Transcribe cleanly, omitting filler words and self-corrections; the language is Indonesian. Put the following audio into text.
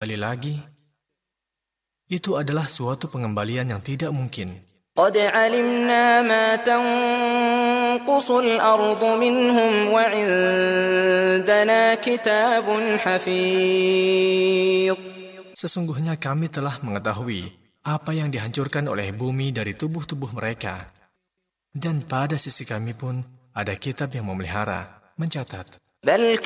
sekali lagi, itu adalah suatu pengembalian yang tidak mungkin. قد علمنا ما تنقص الأرض منهم وعندنا كتاب حفيظ. Sesungguhnya kami telah mengetahui apa yang dihancurkan oleh bumi dari tubuh-tubuh mereka. Dan pada sisi kami pun ada kitab yang memelihara, mencatat. بل